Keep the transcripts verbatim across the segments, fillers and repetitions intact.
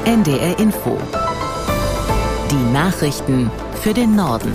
N D R Info. Die Nachrichten für den Norden.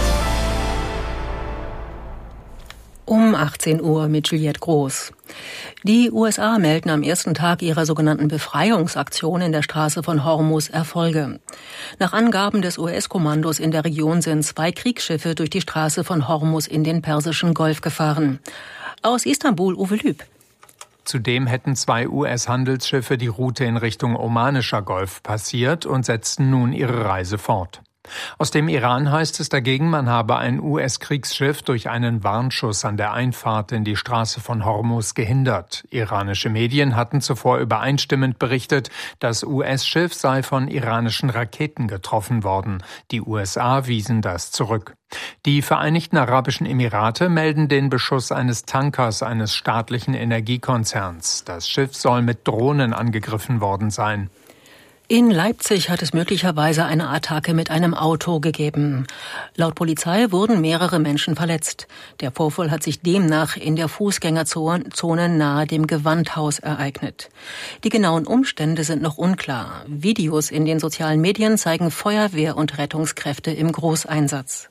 Um achtzehn Uhr mit Juliette Groß. Die U S A melden am ersten Tag ihrer sogenannten Befreiungsaktion in der Straße von Hormuz Erfolge. Nach Angaben des U S-Kommandos in der Region sind zwei Kriegsschiffe durch die Straße von Hormuz in den Persischen Golf gefahren. Aus Istanbul, Uwe Lüb. Zudem hätten zwei U S-Handelsschiffe die Route in Richtung Omanischer Golf passiert und setzten nun ihre Reise fort. Aus dem Iran heißt es dagegen, man habe ein U S-Kriegsschiff durch einen Warnschuss an der Einfahrt in die Straße von Hormuz gehindert. Iranische Medien hatten zuvor übereinstimmend berichtet, das U S-Schiff sei von iranischen Raketen getroffen worden. Die U S A wiesen das zurück. Die Vereinigten Arabischen Emirate melden den Beschuss eines Tankers eines staatlichen Energiekonzerns. Das Schiff soll mit Drohnen angegriffen worden sein. In Leipzig hat es möglicherweise eine Attacke mit einem Auto gegeben. Laut Polizei wurden mehrere Menschen verletzt. Der Vorfall hat sich demnach in der Fußgängerzone nahe dem Gewandhaus ereignet. Die genauen Umstände sind noch unklar. Videos in den sozialen Medien zeigen Feuerwehr und Rettungskräfte im Großeinsatz.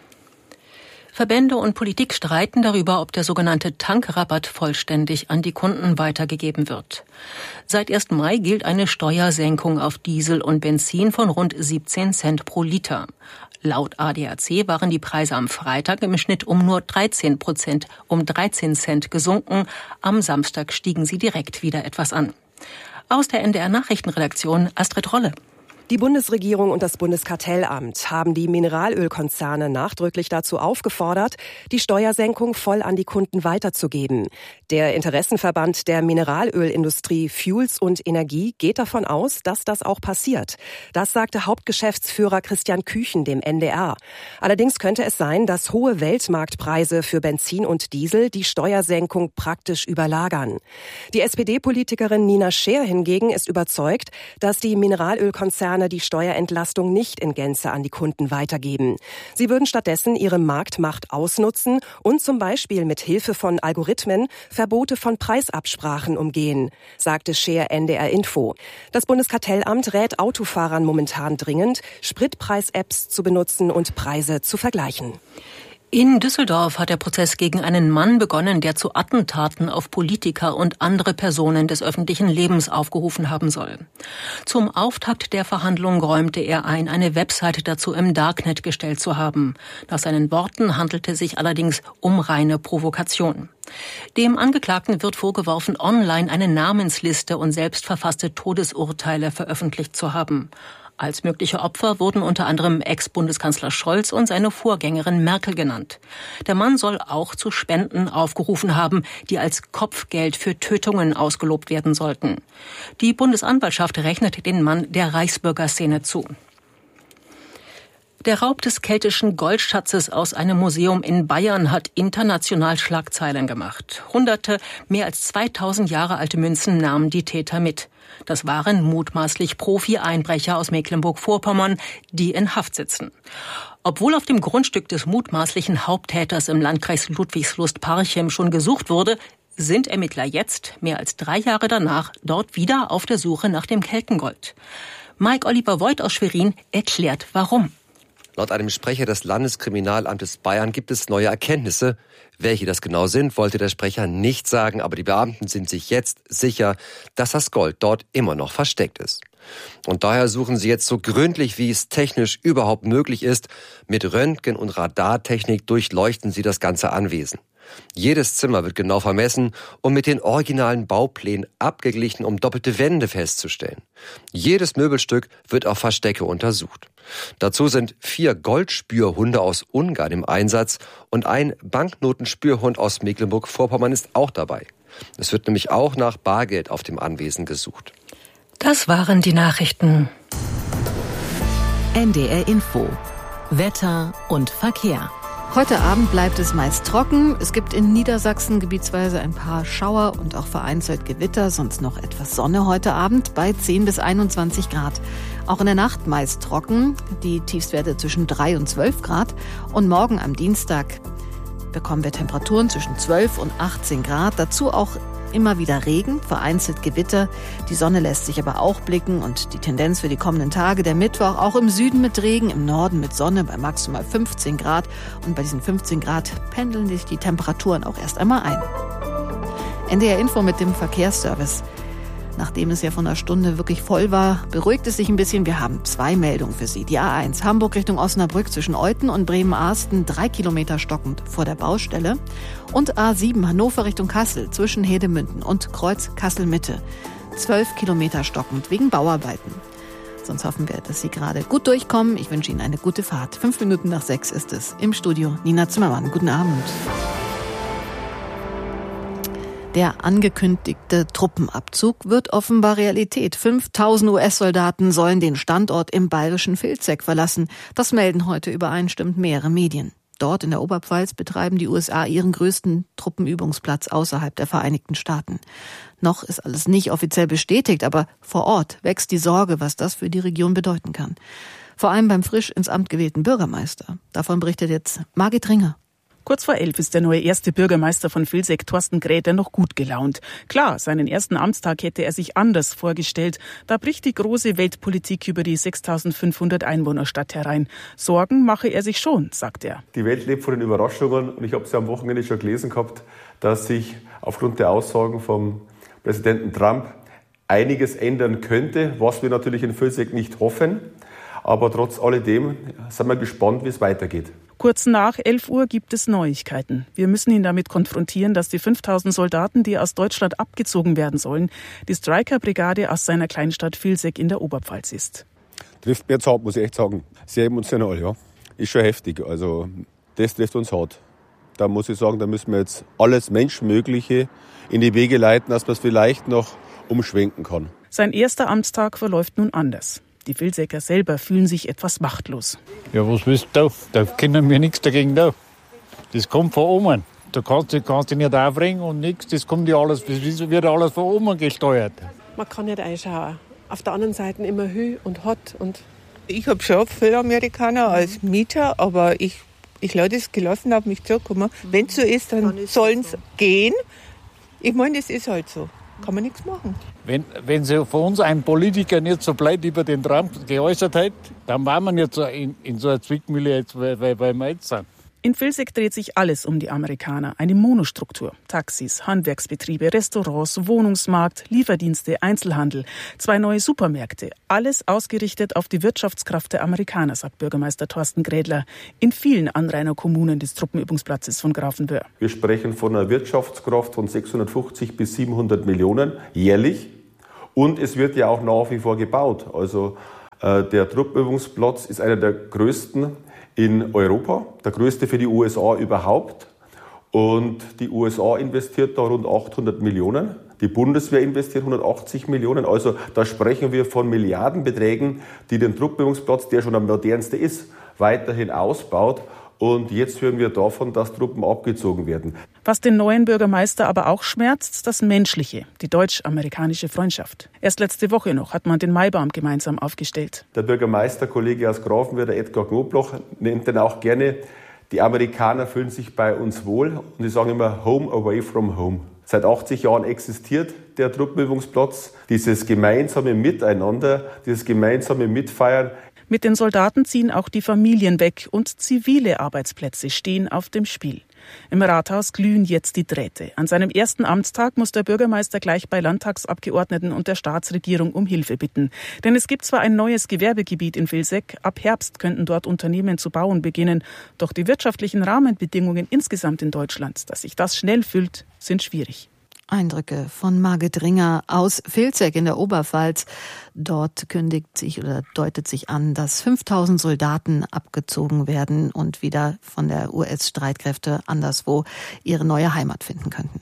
Verbände und Politik streiten darüber, ob der sogenannte Tankrabatt vollständig an die Kunden weitergegeben wird. Seit ersten Mai gilt eine Steuersenkung auf Diesel und Benzin von rund siebzehn Cent pro Liter. Laut A D A C waren die Preise am Freitag im Schnitt um nur dreizehn Prozent, um dreizehn Cent gesunken. Am Samstag stiegen sie direkt wieder etwas an. Aus der N D R-Nachrichtenredaktion Astrid Rolle. Die Bundesregierung und das Bundeskartellamt haben die Mineralölkonzerne nachdrücklich dazu aufgefordert, die Steuersenkung voll an die Kunden weiterzugeben. Der Interessenverband der Mineralölindustrie Fuels und Energie geht davon aus, dass das auch passiert. Das sagte Hauptgeschäftsführer Christian Küchen dem N D R. Allerdings könnte es sein, dass hohe Weltmarktpreise für Benzin und Diesel die Steuersenkung praktisch überlagern. Die S P D-Politikerin Nina Scheer hingegen ist überzeugt, dass die Mineralölkonzerne die Steuerentlastung nicht in Gänze an die Kunden weitergeben. Sie würden stattdessen ihre Marktmacht ausnutzen und zum Beispiel mit Hilfe von Algorithmen Verbote von Preisabsprachen umgehen, sagte Scheer N D R Info. Das Bundeskartellamt rät Autofahrern momentan dringend, Spritpreis-Apps zu benutzen und Preise zu vergleichen. In Düsseldorf hat der Prozess gegen einen Mann begonnen, der zu Attentaten auf Politiker und andere Personen des öffentlichen Lebens aufgerufen haben soll. Zum Auftakt der Verhandlung räumte er ein, eine Webseite dazu im Darknet gestellt zu haben. Nach seinen Worten handelte es sich allerdings um reine Provokation. Dem Angeklagten wird vorgeworfen, online eine Namensliste und selbst verfasste Todesurteile veröffentlicht zu haben. Als mögliche Opfer wurden unter anderem Ex-Bundeskanzler Scholz und seine Vorgängerin Merkel genannt. Der Mann soll auch zu Spenden aufgerufen haben, die als Kopfgeld für Tötungen ausgelobt werden sollten. Die Bundesanwaltschaft rechnet den Mann der Reichsbürgerszene zu. Der Raub des keltischen Goldschatzes aus einem Museum in Bayern hat international Schlagzeilen gemacht. Hunderte, mehr als zweitausend Jahre alte Münzen nahmen die Täter mit. Das waren mutmaßlich Profi-Einbrecher aus Mecklenburg-Vorpommern, die in Haft sitzen. Obwohl auf dem Grundstück des mutmaßlichen Haupttäters im Landkreis Ludwigslust-Parchim schon gesucht wurde, sind Ermittler jetzt, mehr als drei Jahre danach, dort wieder auf der Suche nach dem Keltengold. Mike Oliver Voigt aus Schwerin erklärt, warum. Laut einem Sprecher des Landeskriminalamtes Bayern gibt es neue Erkenntnisse. Welche das genau sind, wollte der Sprecher nicht sagen, aber die Beamten sind sich jetzt sicher, dass das Gold dort immer noch versteckt ist. Und daher suchen sie jetzt so gründlich, wie es technisch überhaupt möglich ist. Mit Röntgen- und Radartechnik durchleuchten sie das ganze Anwesen. Jedes Zimmer wird genau vermessen und mit den originalen Bauplänen abgeglichen, um doppelte Wände festzustellen. Jedes Möbelstück wird auf Verstecke untersucht. Dazu sind vier Goldspürhunde aus Ungarn im Einsatz und ein Banknotenspürhund aus Mecklenburg-Vorpommern ist auch dabei. Es wird nämlich auch nach Bargeld auf dem Anwesen gesucht. Das waren die Nachrichten. N D R Info. Wetter und Verkehr. Heute Abend bleibt es meist trocken. Es gibt in Niedersachsen gebietsweise ein paar Schauer und auch vereinzelt Gewitter, sonst noch etwas Sonne heute Abend bei zehn bis einundzwanzig Grad. Auch in der Nacht meist trocken, die Tiefstwerte zwischen drei und zwölf Grad. Und morgen am Dienstag bekommen wir Temperaturen zwischen zwölf und achtzehn Grad. Dazu auch Immer wieder Regen, vereinzelt Gewitter. Die Sonne lässt sich aber auch blicken und die Tendenz für die kommenden Tage, der Mittwoch, auch im Süden mit Regen, im Norden mit Sonne bei maximal fünfzehn Grad. Und bei diesen fünfzehn Grad pendeln sich die Temperaturen auch erst einmal ein. N D R Info mit dem Verkehrsservice. Nachdem es ja von einer Stunde wirklich voll war, beruhigt es sich ein bisschen. Wir haben zwei Meldungen für Sie. Die A eins Hamburg Richtung Osnabrück zwischen Euten und Bremen-Arsten, drei Kilometer stockend vor der Baustelle. Und A sieben Hannover Richtung Kassel zwischen Hedemünden und Kreuz Kassel-Mitte, zwölf Kilometer stockend wegen Bauarbeiten. Sonst hoffen wir, dass Sie gerade gut durchkommen. Ich wünsche Ihnen eine gute Fahrt. Fünf Minuten nach sechs ist es. Im Studio Nina Zimmermann. Guten Abend. Der angekündigte Truppenabzug wird offenbar Realität. fünftausend U S-Soldaten sollen den Standort im bayerischen Vilseck verlassen. Das melden heute übereinstimmend mehrere Medien. Dort in der Oberpfalz betreiben die U S A ihren größten Truppenübungsplatz außerhalb der Vereinigten Staaten. Noch ist alles nicht offiziell bestätigt, aber vor Ort wächst die Sorge, was das für die Region bedeuten kann. Vor allem beim frisch ins Amt gewählten Bürgermeister. Davon berichtet jetzt Margit Ringer. Kurz vor elf ist der neue erste Bürgermeister von Vilseck, Thorsten Gräder, noch gut gelaunt. Klar, seinen ersten Amtstag hätte er sich anders vorgestellt. Da bricht die große Weltpolitik über die sechstausendfünfhundert Einwohnerstadt herein. Sorgen mache er sich schon, sagt er. Die Welt lebt von den Überraschungen und ich habe es ja am Wochenende schon gelesen gehabt, dass sich aufgrund der Aussagen vom Präsidenten Trump einiges ändern könnte, was wir natürlich in Vilseck nicht hoffen. Aber trotz alledem sind wir gespannt, wie es weitergeht. Kurz nach elf Uhr gibt es Neuigkeiten. Wir müssen ihn damit konfrontieren, dass die fünftausend Soldaten, die aus Deutschland abgezogen werden sollen, die Stryker-Brigade aus seiner Kleinstadt Vilseck in der Oberpfalz ist. Trifft mir zart, muss ich echt sagen. Sehr emotional, ja. Ist schon heftig. Also das trifft uns hart. Da muss ich sagen, da müssen wir jetzt alles Menschenmögliche in die Wege leiten, dass man es vielleicht noch umschwenken kann. Sein erster Amtstag verläuft nun anders. Die Vilsecker selber fühlen sich etwas machtlos. Ja, was willst du da? Da können wir nichts dagegen da. Das kommt von oben. Da kannst du kannst dich nicht aufregen und nichts. Das kommt ja alles, das wird alles von oben gesteuert. Man kann nicht einschauen. Auf der anderen Seite immer Hü und Hot. Und ich habe schon viele Amerikaner als Mieter, aber ich, ich lasse das gelassen auf mich zurückkommen. Wenn es so ist, dann sollen sie gehen. Ich meine, das ist halt so. Kann man nichts machen. Wenn, wenn sich von uns ein Politiker nicht so blöd über den Trump geäußert hätte, dann waren wir nicht so in, in so einer Zwickmühle, jetzt, weil, weil, weil wir jetzt sind. In Vilseck dreht sich alles um die Amerikaner. Eine Monostruktur. Taxis, Handwerksbetriebe, Restaurants, Wohnungsmarkt, Lieferdienste, Einzelhandel. Zwei neue Supermärkte. Alles ausgerichtet auf die Wirtschaftskraft der Amerikaner, sagt Bürgermeister Thorsten Grädler. In vielen Anrainerkommunen des Truppenübungsplatzes von Grafenwöhr. Wir sprechen von einer Wirtschaftskraft von sechshundertfünfzig bis siebenhundert Millionen jährlich. Und es wird ja auch nach wie vor gebaut. Also äh, der Truppenübungsplatz ist einer der größten in Europa, der größte für die U S A überhaupt. Und die U S A investiert da rund achthundert Millionen. Die Bundeswehr investiert hundertachtzig Millionen. Also da sprechen wir von Milliardenbeträgen, die den Truppenübungsplatz, der schon der modernste ist, weiterhin ausbaut. Und jetzt hören wir davon, dass Truppen abgezogen werden. Was den neuen Bürgermeister aber auch schmerzt, das Menschliche, die deutsch-amerikanische Freundschaft. Erst letzte Woche noch hat man den Maibaum gemeinsam aufgestellt. Der Bürgermeisterkollege aus Grafenwöhr, der Edgar Knobloch, nennt den auch gerne, die Amerikaner fühlen sich bei uns wohl und sie sagen immer Home away from home. Seit achtzig Jahren existiert der Truppenübungsplatz. Dieses gemeinsame Miteinander, dieses gemeinsame Mitfeiern. Mit den Soldaten ziehen auch die Familien weg und zivile Arbeitsplätze stehen auf dem Spiel. Im Rathaus glühen jetzt die Drähte. An seinem ersten Amtstag muss der Bürgermeister gleich bei Landtagsabgeordneten und der Staatsregierung um Hilfe bitten. Denn es gibt zwar ein neues Gewerbegebiet in Vilseck, ab Herbst könnten dort Unternehmen zu bauen beginnen. Doch die wirtschaftlichen Rahmenbedingungen insgesamt in Deutschland, dass sich das schnell füllt, sind schwierig. Eindrücke von Margit Ringer aus Vilseck in der Oberpfalz. Dort kündigt sich oder deutet sich an, dass fünftausend Soldaten abgezogen werden und wieder von der U S-Streitkräfte anderswo ihre neue Heimat finden könnten.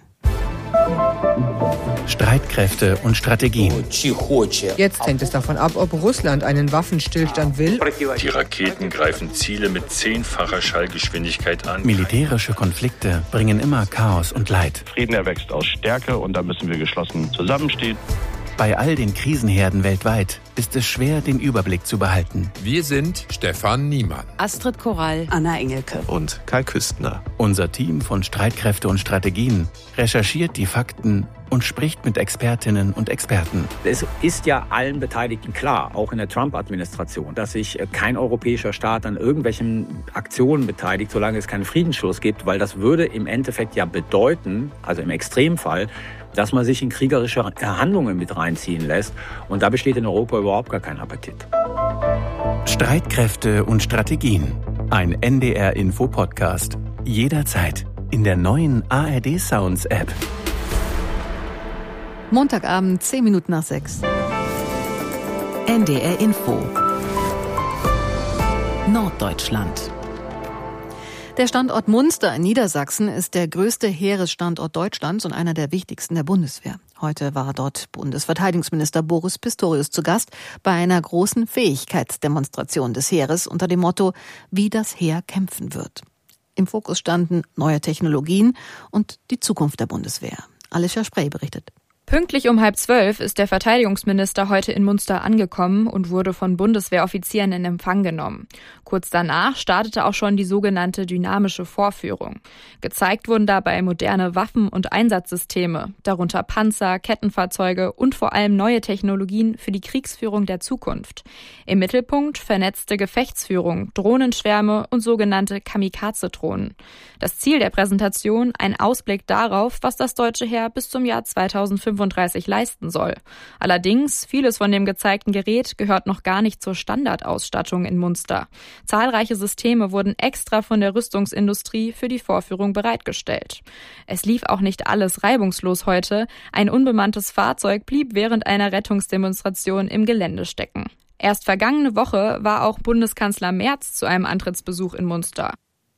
Streitkräfte und Strategien. Jetzt hängt es davon ab, ob Russland einen Waffenstillstand will. Die Raketen greifen Ziele mit zehnfacher Schallgeschwindigkeit an. Militärische Konflikte bringen immer Chaos und Leid. Frieden erwächst aus Stärke und da müssen wir geschlossen zusammenstehen. Bei all den Krisenherden weltweit ist es schwer, den Überblick zu behalten. Wir sind Stefan Niemann, Astrid Korall, Anna Engelke und Kai Küstner. Unser Team von Streitkräfte und Strategien recherchiert die Fakten und spricht mit Expertinnen und Experten. Es ist ja allen Beteiligten klar, auch in der Trump-Administration, dass sich kein europäischer Staat an irgendwelchen Aktionen beteiligt, solange es keinen Friedensschluss gibt, weil das würde im Endeffekt ja bedeuten, also im Extremfall, dass man sich in kriegerische Handlungen mit reinziehen lässt. Und da besteht in Europa überhaupt gar kein Appetit. Streitkräfte und Strategien. Ein N D R-Info-Podcast. Jederzeit in der neuen A R D Sounds App. Montagabend, zehn Minuten nach sechs. N D R Info. Norddeutschland. Der Standort Munster in Niedersachsen ist der größte Heeresstandort Deutschlands und einer der wichtigsten der Bundeswehr. Heute war dort Bundesverteidigungsminister Boris Pistorius zu Gast bei einer großen Fähigkeitsdemonstration des Heeres unter dem Motto, wie das Heer kämpfen wird. Im Fokus standen neue Technologien und die Zukunft der Bundeswehr. Alicia Sprey berichtet. Pünktlich um halb zwölf ist der Verteidigungsminister heute in Munster angekommen und wurde von Bundeswehroffizieren in Empfang genommen. Kurz danach startete auch schon die sogenannte dynamische Vorführung. Gezeigt wurden dabei moderne Waffen- und Einsatzsysteme, darunter Panzer, Kettenfahrzeuge und vor allem neue Technologien für die Kriegsführung der Zukunft. Im Mittelpunkt vernetzte Gefechtsführung, Drohnenschwärme und sogenannte Kamikaze-Drohnen. Das Ziel der Präsentation, ein Ausblick darauf, was das deutsche Heer bis zum Jahr zweitausendfünfunddreißig leisten soll. Allerdings, vieles von dem gezeigten Gerät gehört noch gar nicht zur Standardausstattung in Munster. Zahlreiche Systeme wurden extra von der Rüstungsindustrie für die Vorführung bereitgestellt. Es lief auch nicht alles reibungslos heute. Ein unbemanntes Fahrzeug blieb während einer Rettungsdemonstration im Gelände stecken. Erst vergangene Woche war auch Bundeskanzler Merz zu einem Antrittsbesuch in Munster.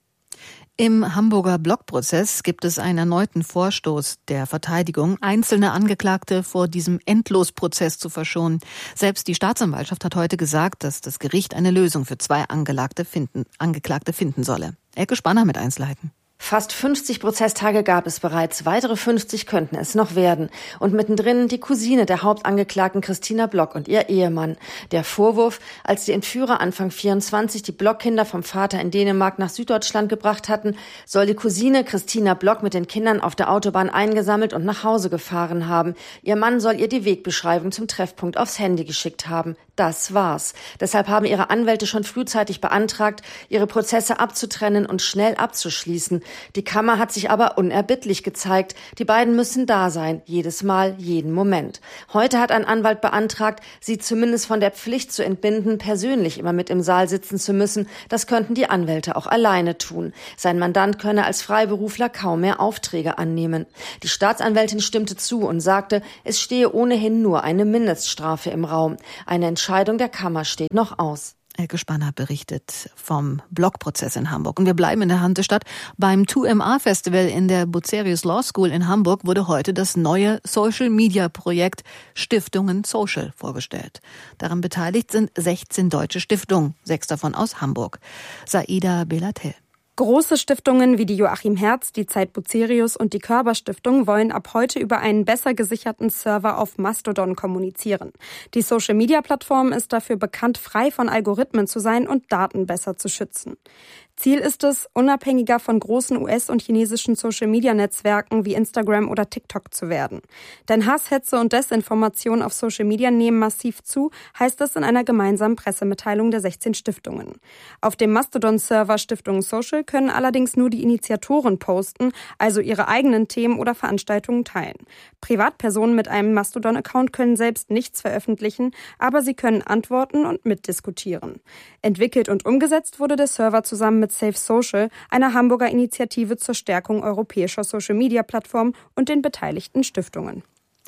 Im Hamburger Blockprozess gibt es einen erneuten Vorstoß der Verteidigung, einzelne Angeklagte vor diesem Endlosprozess zu verschonen. Selbst die Staatsanwaltschaft hat heute gesagt, dass das Gericht eine Lösung für zwei Angeklagte finden, Angeklagte finden solle. Elke Spanner mit Einzelheiten. Fast fünfzig Prozesstage gab es bereits, weitere fünfzig könnten es noch werden. Und mittendrin die Cousine der Hauptangeklagten Christina Block und ihr Ehemann. Der Vorwurf, als die Entführer Anfang vierundzwanzig die Block-Kinder vom Vater in Dänemark nach Süddeutschland gebracht hatten, soll die Cousine Christina Block mit den Kindern auf der Autobahn eingesammelt und nach Hause gefahren haben. Ihr Mann soll ihr die Wegbeschreibung zum Treffpunkt aufs Handy geschickt haben. Das war's. Deshalb haben ihre Anwälte schon frühzeitig beantragt, ihre Prozesse abzutrennen und schnell abzuschließen. Die Kammer hat sich aber unerbittlich gezeigt. Die beiden müssen da sein, jedes Mal, jeden Moment. Heute hat ein Anwalt beantragt, sie zumindest von der Pflicht zu entbinden, persönlich immer mit im Saal sitzen zu müssen. Das könnten die Anwälte auch alleine tun. Sein Mandant könne als Freiberufler kaum mehr Aufträge annehmen. Die Staatsanwältin stimmte zu und sagte, es stehe ohnehin nur eine Mindeststrafe im Raum. Eine Entscheidung der Kammer steht noch aus. Elke Spanner berichtet vom Blockprozess in Hamburg. Und wir bleiben in der Hansestadt. Beim zwei M A Festival in der Bucerius Law School in Hamburg wurde heute das neue Social-Media-Projekt Stiftungen Social vorgestellt. Daran beteiligt sind sechzehn deutsche Stiftungen, sechs davon aus Hamburg. Saida Belatel. Große Stiftungen wie die Joachim Herz, die Zeit Bucerius und die Körber-Stiftung wollen ab heute über einen besser gesicherten Server auf Mastodon kommunizieren. Die Social-Media-Plattform ist dafür bekannt, frei von Algorithmen zu sein und Daten besser zu schützen. Ziel ist es, unabhängiger von großen U S- und chinesischen Social-Media-Netzwerken wie Instagram oder TikTok zu werden. Denn Hass, Hetze und Desinformation auf Social Media nehmen massiv zu, heißt es in einer gemeinsamen Pressemitteilung der sechzehn Stiftungen. Auf dem Mastodon-Server Stiftungen Social können allerdings nur die Initiatoren posten, also ihre eigenen Themen oder Veranstaltungen teilen. Privatpersonen mit einem Mastodon-Account können selbst nichts veröffentlichen, aber sie können antworten und mitdiskutieren. Entwickelt und umgesetzt wurde der Server zusammen mit Safe Social, einer Hamburger Initiative zur Stärkung europäischer Social-Media-Plattformen und den beteiligten Stiftungen.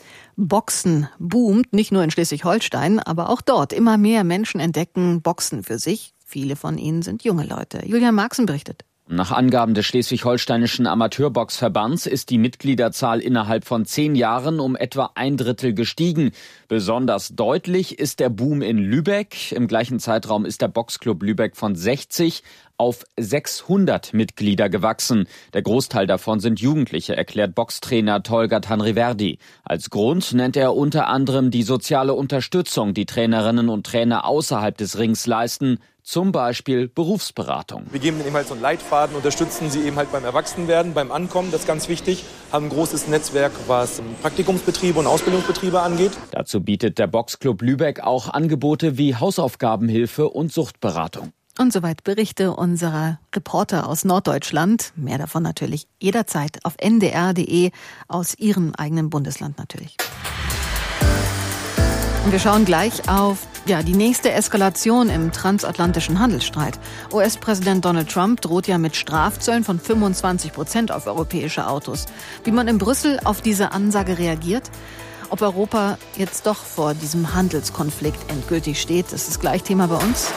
Boxen boomt, nicht nur in Schleswig-Holstein, aber auch dort. Immer mehr Menschen entdecken Boxen für sich. Viele von ihnen sind junge Leute. Julian Marxen berichtet. Nach Angaben des Schleswig-Holsteinischen Amateurboxverbands ist die Mitgliederzahl innerhalb von zehn Jahren um etwa ein Drittel gestiegen. Besonders deutlich ist der Boom in Lübeck. Im gleichen Zeitraum ist der Boxclub Lübeck von sechzig auf sechshundert Mitglieder gewachsen. Der Großteil davon sind Jugendliche, erklärt Boxtrainer Tolga Tanriverdi. Als Grund nennt er unter anderem die soziale Unterstützung, die Trainerinnen und Trainer außerhalb des Rings leisten. Zum Beispiel Berufsberatung. Wir geben ihnen halt so einen Leitfaden, unterstützen sie eben halt beim Erwachsenwerden, beim Ankommen, das ist ganz wichtig. Haben ein großes Netzwerk, was Praktikumsbetriebe und Ausbildungsbetriebe angeht. Dazu bietet der Boxclub Lübeck auch Angebote wie Hausaufgabenhilfe und Suchtberatung. Und soweit Berichte unserer Reporter aus Norddeutschland. Mehr davon natürlich jederzeit auf n d r punkt d e, aus Ihrem eigenen Bundesland natürlich. Und wir schauen gleich auf ja, die nächste Eskalation im transatlantischen Handelsstreit. U S-Präsident Donald Trump droht ja mit Strafzöllen von fünfundzwanzig Prozent auf europäische Autos. Wie man in Brüssel auf diese Ansage reagiert? Ob Europa jetzt doch vor diesem Handelskonflikt endgültig steht, das ist gleich Thema bei uns.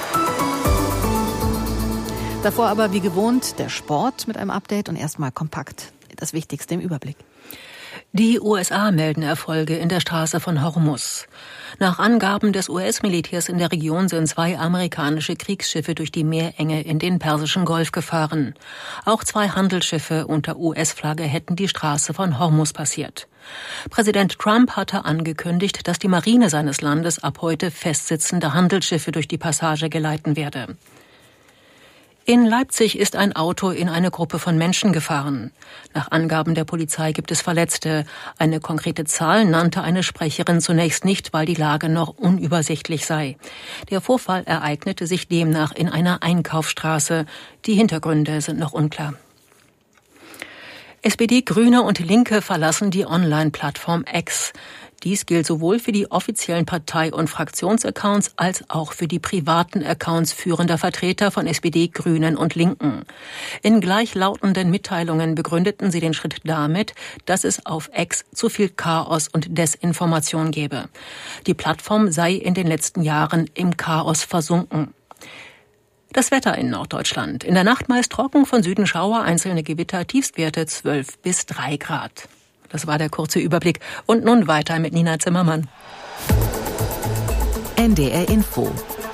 Davor aber wie gewohnt der Sport mit einem Update und erstmal kompakt das Wichtigste im Überblick. Die U S A melden Erfolge in der Straße von Hormuz. Nach Angaben des U S-Militärs in der Region sind zwei amerikanische Kriegsschiffe durch die Meerenge in den Persischen Golf gefahren. Auch zwei Handelsschiffe unter U S-Flagge hätten die Straße von Hormuz passiert. Präsident Trump hatte angekündigt, dass die Marine seines Landes ab heute festsitzende Handelsschiffe durch die Passage geleiten werde. In Leipzig ist ein Auto in eine Gruppe von Menschen gefahren. Nach Angaben der Polizei gibt es Verletzte. Eine konkrete Zahl nannte eine Sprecherin zunächst nicht, weil die Lage noch unübersichtlich sei. Der Vorfall ereignete sich demnach in einer Einkaufsstraße. Die Hintergründe sind noch unklar. S P D, Grüne und Linke verlassen die Online-Plattform X. Dies gilt sowohl für die offiziellen Partei- und Fraktionsaccounts als auch für die privaten Accounts führender Vertreter von S P D, Grünen und Linken. In gleichlautenden Mitteilungen begründeten sie den Schritt damit, dass es auf X zu viel Chaos und Desinformation gebe. Die Plattform sei in den letzten Jahren im Chaos versunken. Das Wetter in Norddeutschland. In der Nacht meist trocken, von Süden Schauer, einzelne Gewitter, Tiefstwerte zwölf bis drei Grad. Das war der kurze Überblick. Und nun weiter mit Nina Zimmermann. N D R Info.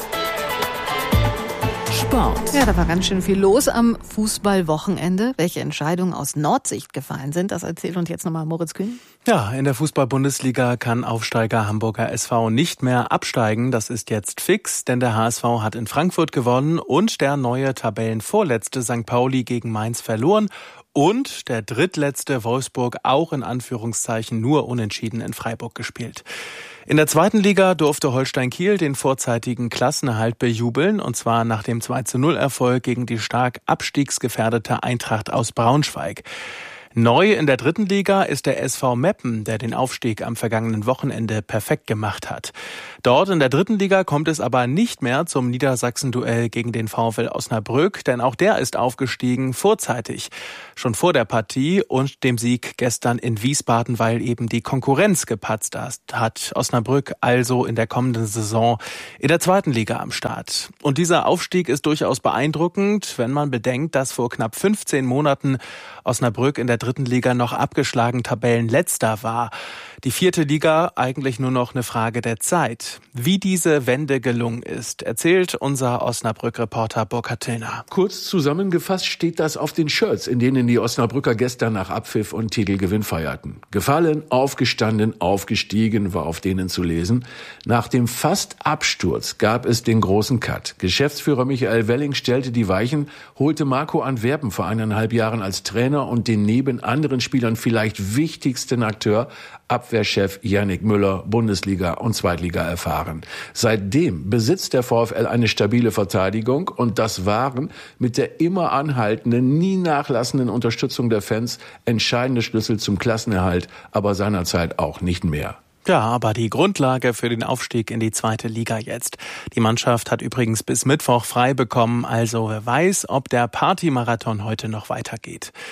Sport. Ja, da war ganz schön viel los am Fußballwochenende. Welche Entscheidungen aus Nordsicht gefallen sind, das erzählt uns jetzt nochmal Moritz Kühn. Ja, in der Fußball-Bundesliga kann Aufsteiger Hamburger S V nicht mehr absteigen. Das ist jetzt fix, denn der H S V hat in Frankfurt gewonnen und der neue Tabellenvorletzte Sankt Pauli gegen Mainz verloren. Und der drittletzte Wolfsburg auch in Anführungszeichen nur unentschieden in Freiburg gespielt. In der zweiten Liga durfte Holstein Kiel den vorzeitigen Klassenerhalt bejubeln, und zwar nach dem zwei zu null Erfolg gegen die stark abstiegsgefährdete Eintracht aus Braunschweig. Neu in der dritten Liga ist der S V Meppen, der den Aufstieg am vergangenen Wochenende perfekt gemacht hat. Dort in der dritten Liga kommt es aber nicht mehr zum Niedersachsen-Duell gegen den VfL Osnabrück, denn auch der ist aufgestiegen vorzeitig. Schon vor der Partie und dem Sieg gestern in Wiesbaden, weil eben die Konkurrenz gepatzt hat. Osnabrück also in der kommenden Saison in der zweiten Liga am Start. Und dieser Aufstieg ist durchaus beeindruckend, wenn man bedenkt, dass vor knapp fünfzehn Monaten Osnabrück in der dritten Liga noch abgeschlagen Tabellenletzter war. Die vierte Liga eigentlich nur noch eine Frage der Zeit. Wie diese Wende gelungen ist, erzählt unser Osnabrück-Reporter Burkhard Tillner. Kurz zusammengefasst steht das auf den Shirts, in denen die Osnabrücker gestern nach Abpfiff und Titelgewinn feierten. Gefallen, aufgestanden, aufgestiegen war auf denen zu lesen. Nach dem Fast-Absturz gab es den großen Cut. Geschäftsführer Michael Welling stellte die Weichen, holte Marco Antwerpen vor eineinhalb Jahren als Trainer und den neben anderen Spielern vielleicht wichtigsten Akteur, Abwehrchef Yannick Müller, Bundesliga und Zweitliga erfahren. Seitdem besitzt der VfL eine stabile Verteidigung und das waren mit der immer anhaltenden, nie nachlassenden Unterstützung der Fans entscheidende Schlüssel zum Klassenerhalt, aber seinerzeit auch nicht mehr. Ja, aber die Grundlage für den Aufstieg in die zweite Liga jetzt. Die Mannschaft hat übrigens bis Mittwoch frei bekommen, also wer weiß, ob der Partymarathon heute noch weitergeht.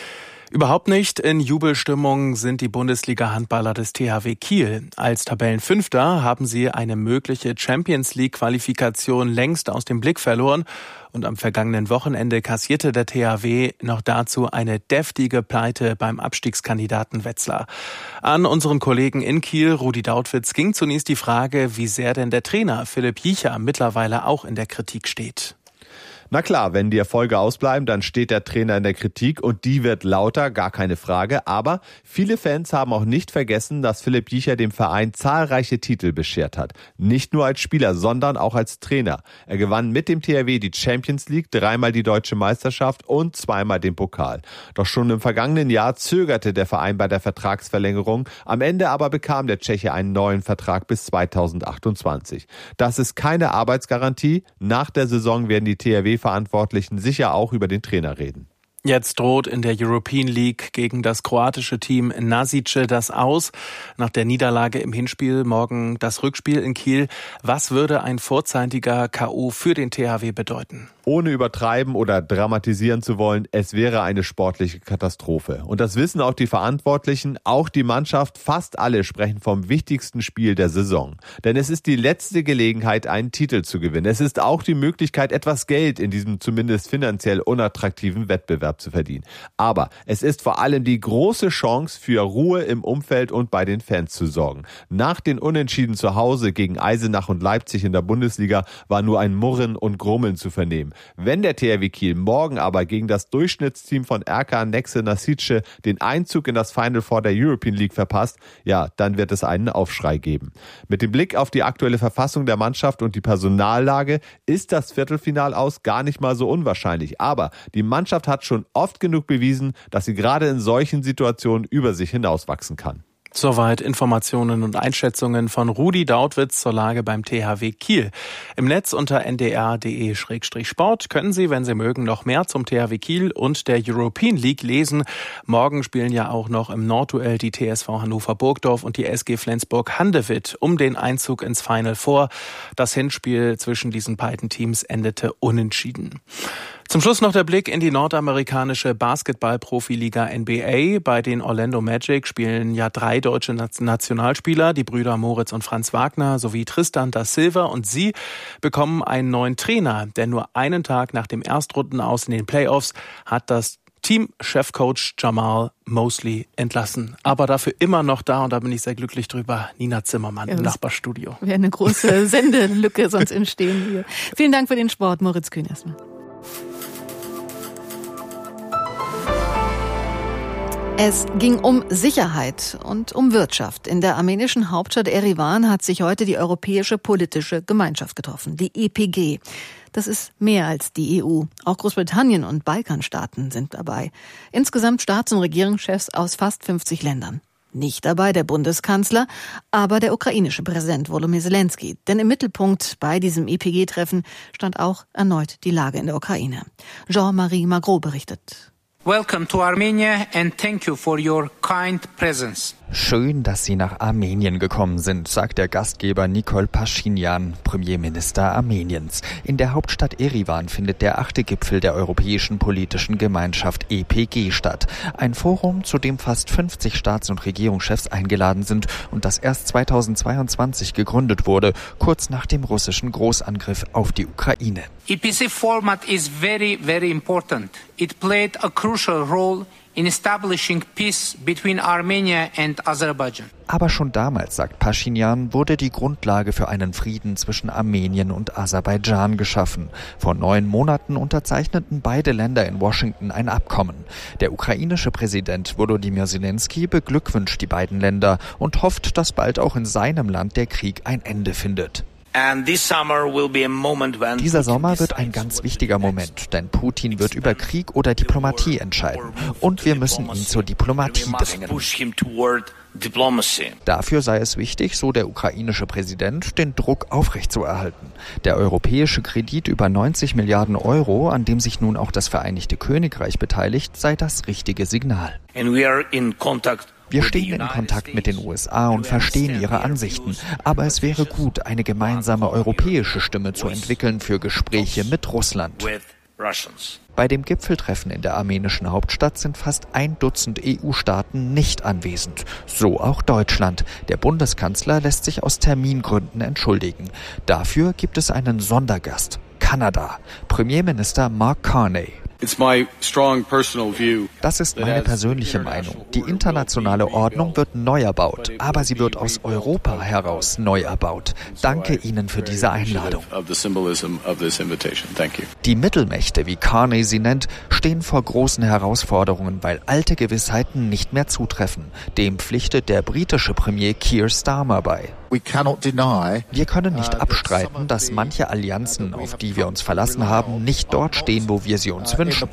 Überhaupt nicht in Jubelstimmung sind die Bundesliga-Handballer des T H W Kiel. Als Tabellenfünfter haben sie eine mögliche Champions-League-Qualifikation längst aus dem Blick verloren. Und am vergangenen Wochenende kassierte der T H W noch dazu eine deftige Pleite beim Abstiegskandidaten Wetzlar. An unseren Kollegen in Kiel, Rudi Dautwitz, ging zunächst die Frage, wie sehr denn der Trainer Philipp Jiecher mittlerweile auch in der Kritik steht. Na klar, wenn die Erfolge ausbleiben, dann steht der Trainer in der Kritik und die wird lauter, gar keine Frage. Aber viele Fans haben auch nicht vergessen, dass Philipp Jiecher dem Verein zahlreiche Titel beschert hat. Nicht nur als Spieler, sondern auch als Trainer. Er gewann mit dem T H W die Champions League, dreimal die Deutsche Meisterschaft und zweimal den Pokal. Doch schon im vergangenen Jahr zögerte der Verein bei der Vertragsverlängerung. Am Ende aber bekam der Tscheche einen neuen Vertrag bis zweitausendachtundzwanzig. Das ist keine Arbeitsgarantie. Nach der Saison werden die T H W Verantwortlichen sicher auch über den Trainer reden. Jetzt droht in der European League gegen das kroatische Team Nasice das Aus. Nach der Niederlage im Hinspiel morgen das Rückspiel in Kiel. Was würde ein vorzeitiger K O für den T H W bedeuten? Ohne übertreiben oder dramatisieren zu wollen, es wäre eine sportliche Katastrophe. Und das wissen auch die Verantwortlichen, auch die Mannschaft, fast alle sprechen vom wichtigsten Spiel der Saison. Denn es ist die letzte Gelegenheit, einen Titel zu gewinnen. Es ist auch die Möglichkeit, etwas Geld in diesem zumindest finanziell unattraktiven Wettbewerb zu verdienen. Aber es ist vor allem die große Chance, für Ruhe im Umfeld und bei den Fans zu sorgen. Nach den Unentschieden zu Hause gegen Eisenach und Leipzig in der Bundesliga war nur ein Murren und Grummeln zu vernehmen. Wenn der T H W Kiel morgen aber gegen das Durchschnittsteam von R K Nexe Nasice den Einzug in das Final Four der European League verpasst, ja, dann wird es einen Aufschrei geben. Mit dem Blick auf die aktuelle Verfassung der Mannschaft und die Personallage ist das Viertelfinalaus gar nicht mal so unwahrscheinlich. Aber die Mannschaft hat schon oft genug bewiesen, dass sie gerade in solchen Situationen über sich hinauswachsen kann. Soweit Informationen und Einschätzungen von Rudi Dautwitz zur Lage beim T H W Kiel. Im Netz unter n d r punkt d e slash sport können Sie, wenn Sie mögen, noch mehr zum T H W Kiel und der European League lesen. Morgen spielen ja auch noch im Nordduell die T S V Hannover Burgdorf und die S G Flensburg-Handewitt um den Einzug ins Final Four. Das Hinspiel zwischen diesen beiden Teams endete unentschieden. Zum Schluss noch der Blick in die nordamerikanische Basketball-Profiliga N B A. Bei den Orlando Magic spielen ja drei deutsche Nationalspieler, die Brüder Moritz und Franz Wagner sowie Tristan da Silva, und sie bekommen einen neuen Trainer, denn nur einen Tag nach dem Erstrundenaus in den Playoffs hat das Team-Chefcoach Jamal Mosley entlassen. Aber dafür immer noch da, und da bin ich sehr glücklich drüber, Nina Zimmermann ja, im Nachbarstudio. Wäre eine große Sendelücke sonst entstehen hier. Vielen Dank für den Sport, Moritz Kühn erstmal. Es ging um Sicherheit und um Wirtschaft. In der armenischen Hauptstadt Erivan hat sich heute die Europäische Politische Gemeinschaft getroffen, die E P G. Das ist mehr als die E U. Auch Großbritannien und Balkanstaaten sind dabei. Insgesamt Staats- und Regierungschefs aus fast fünfzig Ländern. Nicht dabei der Bundeskanzler, aber der ukrainische Präsident Volodymyr Zelensky. Denn im Mittelpunkt bei diesem E P G-Treffen stand auch erneut die Lage in der Ukraine. Jean-Marie Magro berichtet. Welcome to Armenia and thank you for your kind presence. Schön, dass Sie nach Armenien gekommen sind, sagt der Gastgeber Nikol Paschinjan, Premierminister Armeniens. In der Hauptstadt Erivan findet der achte Gipfel der Europäischen Politischen Gemeinschaft E P G statt. Ein Forum, zu dem fast fünfzig Staats- und Regierungschefs eingeladen sind und das erst zweitausendzweiundzwanzig gegründet wurde, kurz nach dem russischen Großangriff auf die Ukraine. E P C format is very, very important. It played a crucial role in establishing peace between Armenia and Azerbaijan. Aber schon damals, sagt Paschinjan, wurde die Grundlage für einen Frieden zwischen Armenien und Aserbaidschan geschaffen. Vor neun Monaten unterzeichneten beide Länder in Washington ein Abkommen. Der ukrainische Präsident Volodymyr Zelensky beglückwünscht die beiden Länder und hofft, dass bald auch in seinem Land der Krieg ein Ende findet. Dieser Sommer wird ein ganz wichtiger Moment, denn Putin wird über Krieg oder Diplomatie entscheiden. Und wir müssen ihn zur Diplomatie bringen. Dafür sei es wichtig, so der ukrainische Präsident, den Druck aufrechtzuerhalten. Der europäische Kredit über neunzig Milliarden Euro, an dem sich nun auch das Vereinigte Königreich beteiligt, sei das richtige Signal. Wir stehen in Kontakt mit den U S A und verstehen ihre Ansichten. Aber es wäre gut, eine gemeinsame europäische Stimme zu entwickeln für Gespräche mit Russland. Russians. Bei dem Gipfeltreffen in der armenischen Hauptstadt sind fast ein Dutzend E U-Staaten nicht anwesend. So auch Deutschland. Der Bundeskanzler lässt sich aus Termingründen entschuldigen. Dafür gibt es einen Sondergast. Kanada. Premierminister Mark Carney. Das ist meine persönliche Meinung. Die internationale Ordnung wird neu erbaut, aber sie wird aus Europa heraus neu erbaut. Danke Ihnen für diese Einladung. Die Mittelmächte, wie Carney sie nennt, stehen vor großen Herausforderungen, weil alte Gewissheiten nicht mehr zutreffen. Dem pflichtet der britische Premier Keir Starmer bei. Wir können nicht abstreiten, dass manche Allianzen, auf die wir uns verlassen haben, nicht dort stehen, wo wir sie uns wünschen.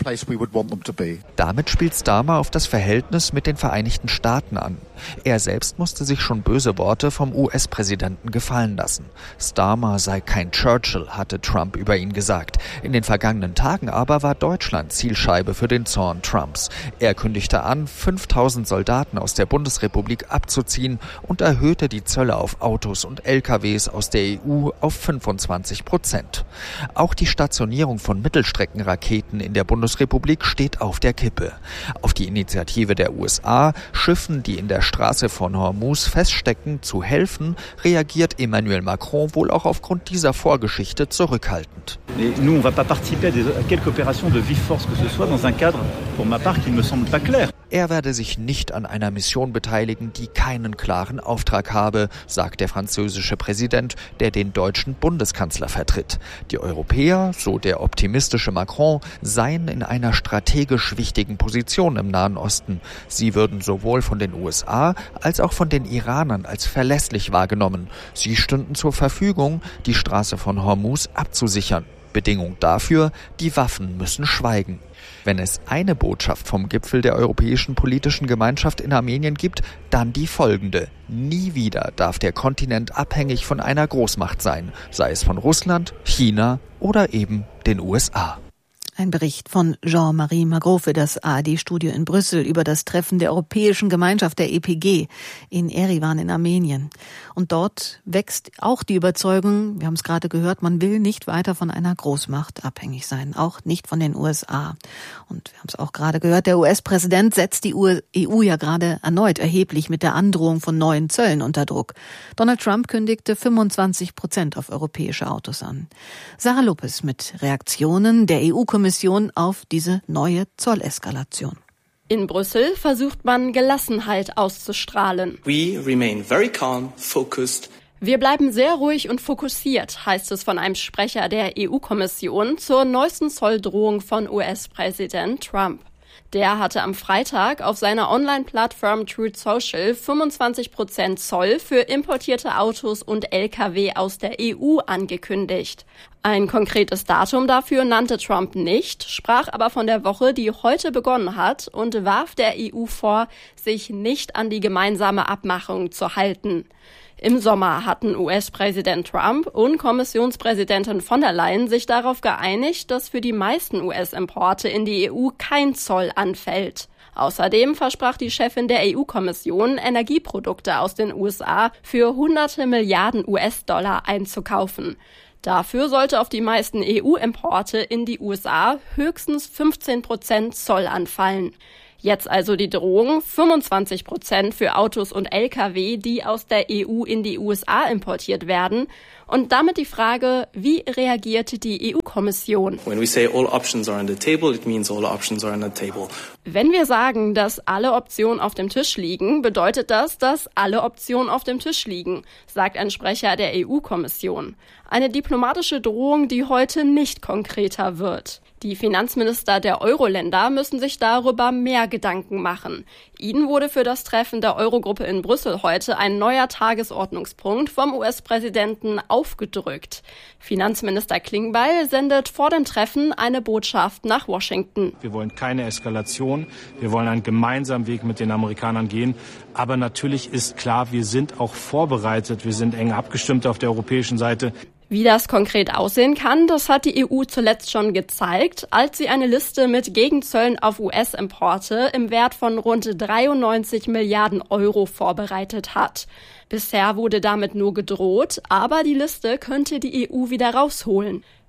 Damit spielt Starmer auf das Verhältnis mit den Vereinigten Staaten an. Er selbst musste sich schon böse Worte vom U S-Präsidenten gefallen lassen. Starmer sei kein Churchill, hatte Trump über ihn gesagt. In den vergangenen Tagen aber war Deutschland Zielscheibe für den Zorn Trumps. Er kündigte an, fünftausend Soldaten aus der Bundesrepublik abzuziehen und erhöhte die Zölle auf Autos und L K Ws aus der E U auf fünfundzwanzig Prozent. Auch die Stationierung von Mittelstreckenraketen in der Bundesrepublik steht auf der Kippe. Auf die Initiative der U S A, Schiffen, die in der Straße von Hormuz feststecken, zu helfen, reagiert Emmanuel Macron wohl auch aufgrund dieser Vorgeschichte zurückhaltend. Nous, on va pas participer à quelque opération de vive force que ce soit dans un cadre, pour ma part, qui ne me semble pas clair. Er werde sich nicht an einer Mission beteiligen, die keinen klaren Auftrag habe, sagt der französische Präsident, der den deutschen Bundeskanzler vertritt. Die Europäer, so der optimistische Macron, seien in einer strategisch wichtigen Position im Nahen Osten. Sie würden sowohl von den U S A als auch von den Iranern als verlässlich wahrgenommen. Sie stünden zur Verfügung, die Straße von Hormuz abzusichern. Bedingung dafür, die Waffen müssen schweigen. Wenn es eine Botschaft vom Gipfel der Europäischen Politischen Gemeinschaft in Armenien gibt, dann die folgende. Nie wieder darf der Kontinent abhängig von einer Großmacht sein, sei es von Russland, China oder eben den U S A. Ein Bericht von Jean-Marie Magro für das A R D-Studio in Brüssel über das Treffen der Europäischen Gemeinschaft der E P G in Erivan in Armenien. Und dort wächst auch die Überzeugung, wir haben es gerade gehört, man will nicht weiter von einer Großmacht abhängig sein, auch nicht von den U S A. Und wir haben es auch gerade gehört, der U S-Präsident setzt die E U ja gerade erneut erheblich mit der Androhung von neuen Zöllen unter Druck. Donald Trump kündigte fünfundzwanzig Prozent auf europäische Autos an. Sarah Lopez mit Reaktionen der E U-Kommission auf diese neue Zolleskalation. In Brüssel versucht man, Gelassenheit auszustrahlen. We remain very calm, focused. Wir bleiben sehr ruhig und fokussiert, heißt es von einem Sprecher der E U-Kommission zur neuesten Zolldrohung von U S-Präsident Trump. Der hatte am Freitag auf seiner Online-Plattform Truth Social fünfundzwanzig Prozent Zoll für importierte Autos und L K W aus der E U angekündigt. Ein konkretes Datum dafür nannte Trump nicht, sprach aber von der Woche, die heute begonnen hat, und warf der E U vor, sich nicht an die gemeinsame Abmachung zu halten. Im Sommer hatten U S-Präsident Trump und Kommissionspräsidentin von der Leyen sich darauf geeinigt, dass für die meisten U S-Importe in die E U kein Zoll anfällt. Außerdem versprach die Chefin der E U-Kommission, Energieprodukte aus den U S A für hunderte Milliarden U S-Dollar einzukaufen. Dafür sollte auf die meisten E U-Importe in die U S A höchstens fünfzehn Prozent Zoll anfallen. Jetzt also die Drohung, fünfundzwanzig Prozent für Autos und L K W, die aus der E U in die U S A importiert werden. Und damit die Frage, wie reagiert die E U-Kommission? When we say all options are on the table, it means all options are on the table. Wenn wir sagen, dass alle Optionen auf dem Tisch liegen, bedeutet das, dass alle Optionen auf dem Tisch liegen, sagt ein Sprecher der E U-Kommission. Eine diplomatische Drohung, die heute nicht konkreter wird. Die Finanzminister der Euro-Länder müssen sich darüber mehr Gedanken machen. Ihnen wurde für das Treffen der Eurogruppe in Brüssel heute ein neuer Tagesordnungspunkt vom U S-Präsidenten aufgedrückt. Finanzminister Klingbeil sendet vor dem Treffen eine Botschaft nach Washington. Wir wollen keine Eskalation. Wir wollen einen gemeinsamen Weg mit den Amerikanern gehen. Aber natürlich ist klar, wir sind auch vorbereitet. Wir sind eng abgestimmt auf der europäischen Seite. Wie das konkret aussehen kann, das hat die E U zuletzt schon gezeigt, als sie eine Liste mit Gegenzöllen auf U S-Importe im Wert von rund dreiundneunzig Milliarden Euro vorbereitet hat. Bisher wurde damit nur gedroht, aber die Liste könnte die E U wieder rausholen.